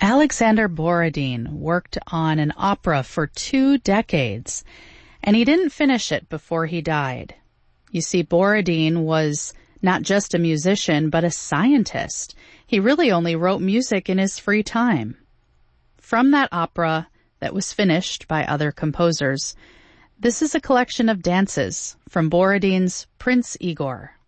Alexander Borodin worked on an opera for 2 decades, and he didn't finish it before he died. You see, Borodin was not just a musician, but a scientist. He really only wrote music in his free time. From that opera that was finished by other composers, this is a collection of dances from Borodin's Prince Igor.